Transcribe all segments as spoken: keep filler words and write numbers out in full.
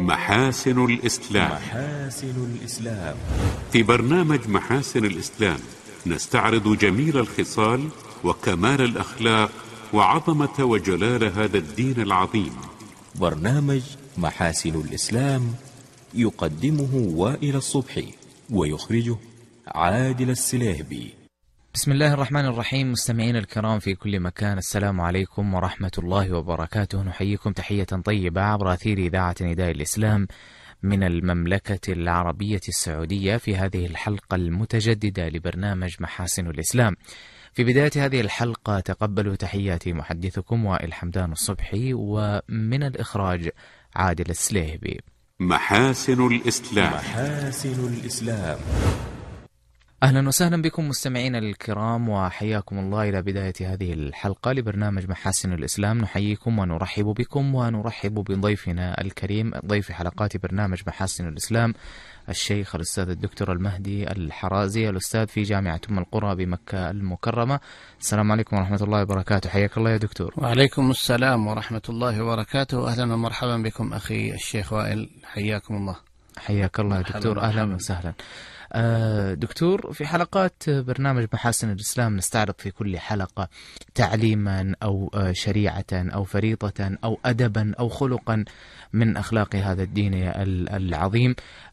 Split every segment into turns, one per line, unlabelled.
محاسن الإسلام.
محاسن الإسلام.
في برنامج محاسن الإسلام نستعرض جميل الخصال وكمال الأخلاق وعظمة وجلال هذا الدين العظيم.
برنامج محاسن الإسلام يقدمه وائل الصبحي ويخرجه عادل السليهبي.
بسم الله الرحمن الرحيم. مستمعينا الكرام في كل مكان، السلام عليكم ورحمة الله وبركاته. نحييكم تحية طيبة عبر أثير إذاعة نداء الإسلام من المملكة العربية السعودية في هذه الحلقة المتجددة لبرنامج محاسن الإسلام. في بداية هذه الحلقة تقبلوا تحياتي محدثكم وائل حمدان الصبحي، ومن الإخراج عادل السليهبي.
محاسن الإسلام.
محاسن الإسلام.
أهلا وسهلا بكم مستمعينا الكرام، وحياكم الله إلى بداية هذه الحلقة لبرنامج محاسن الإسلام. نحييكم ونرحب بكم ونرحب بضيفنا الكريم، ضيف حلقات برنامج محاسن الإسلام، الشيخ الأستاذ الدكتور المهدي الحرازي، الأستاذ في جامعة أم القرى بمكة المكرمة. السلام عليكم ورحمة الله وبركاته. حياك الله يا دكتور.
وعليكم السلام ورحمة الله وبركاته. أهلا ومرحبا بكم أخي الشيخ وائل، حياكم الله.
حياك الله يا دكتور، أهلا وسهلا. دكتور، في حلقات برنامج محاسن الإسلام نستعرض في كل حلقة تعليما أو شريعة أو فريضة أو أدبا أو خلقا من أخلاق هذا الدين العظيم،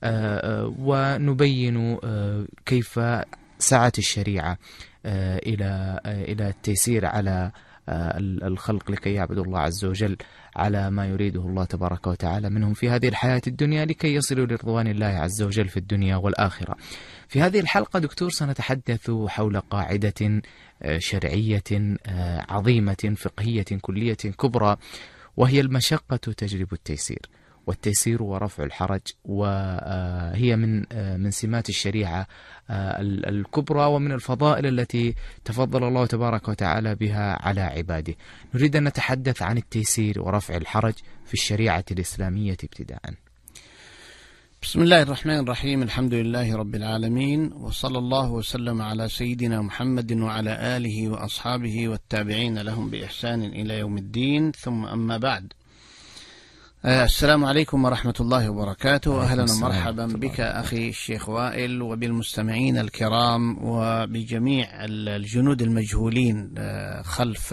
ونبين كيف سعت الشريعة إلى إلى التيسير على الخلق لكي يعبدوا الله عز وجل على ما يريده الله تبارك وتعالى منهم في هذه الحياة الدنيا لكي يصلوا لرضوان الله عز وجل في الدنيا والآخرة. في هذه الحلقة دكتور سنتحدث حول قاعدة شرعية عظيمة فقهية كلية كبرى، وهي المشقة تجلب التيسير، والتيسير ورفع الحرج، وهي من من سمات الشريعة الكبرى ومن الفضائل التي تفضل الله تبارك وتعالى بها على عباده. نريد أن نتحدث عن التيسير ورفع الحرج في الشريعة الإسلامية ابتداء.
بسم الله الرحمن الرحيم. الحمد لله رب العالمين، وصلى الله وسلم على سيدنا محمد وعلى آله وأصحابه والتابعين لهم بإحسان إلى يوم الدين، ثم أما بعد. السلام عليكم ورحمة الله وبركاته. أهلا ومرحبا بك أخي الشيخ وائل وبالمستمعين الكرام وبجميع الجنود المجهولين خلف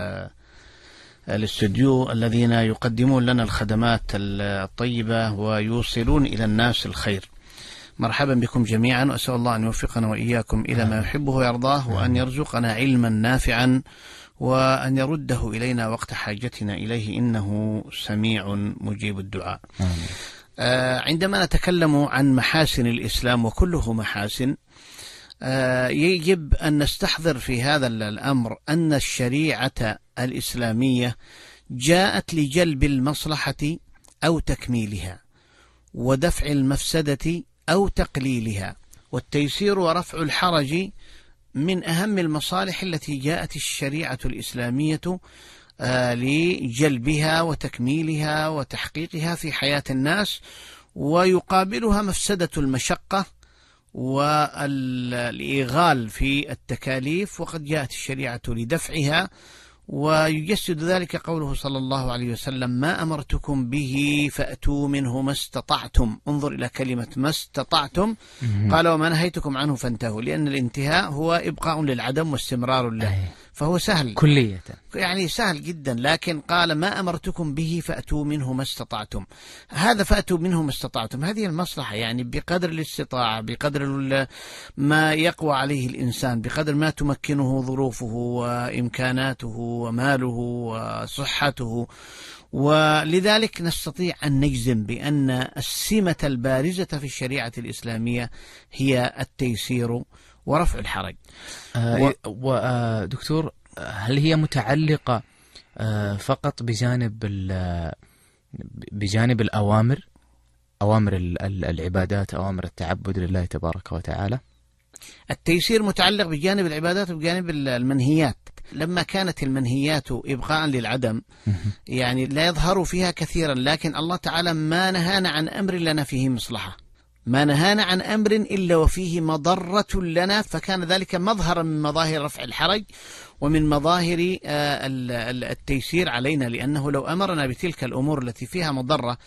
الاستوديو الذين يقدمون لنا الخدمات الطيبة ويوصلون إلى الناس الخير. مرحبا بكم جميعا، وأسأل الله أن يوفقنا وإياكم إلى ما يحبه ويرضاه، وأن يرزقنا علما نافعا، وأن يرده إلينا وقت حاجتنا إليه، إنه سميع مجيب الدعاء. آه عندما نتكلم عن محاسن الإسلام وكله محاسن، آه يجب أن نستحضر في هذا الأمر أن الشريعة الإسلامية جاءت لجلب المصلحة أو تكميلها، ودفع المفسدة أو تقليلها، والتيسير ورفع الحرج من أهم المصالح التي جاءت الشريعة الإسلامية آه لجلبها وتكميلها وتحقيقها في حياة الناس، ويقابلها مفسدة المشقة والإغال في التكاليف، وقد جاءت الشريعة لدفعها. ويجسد ذلك قوله صلى الله عليه وسلم: ما أمرتكم به فأتوا منه ما استطعتم. انظر إلى كلمة ما استطعتم، قال: وما نهيتكم عنه فانتهوا، لأن الانتهاء هو إبقاء للعدم واستمرار له، فهو سهل
كلية،
يعني سهل جدا. لكن قال: ما أمرتكم به فأتوا منه ما استطعتم. هذا فأتوا منه ما استطعتم، هذه المصلحة، يعني بقدر الاستطاعة، بقدر ما يقوى عليه الإنسان، بقدر ما تمكنه ظروفه وإمكاناته وماله وصحته. ولذلك نستطيع أن نجزم بأن السمة البارزة في الشريعة الإسلامية هي التيسير ورفع الحرج.
آه ودكتور، هل هي متعلقة آه فقط بجانب بجانب الأوامر، أوامر العبادات، أوامر التعبد لله تبارك وتعالى؟
التيسير متعلق بجانب العبادات وبجانب المنهيات. لما كانت المنهيات إبقاء للعدم، يعني لا يظهر فيها كثيرا، لكن الله تعالى ما نهانا عن أمر لنا فيه مصلحة، ما نهانا عن أمر إلا وفيه مضرة لنا، فكان ذلك مظهرا من مظاهر رفع الحرج ومن مظاهر التيسير علينا، لأنه لو أمرنا بتلك الأمور التي فيها مضرة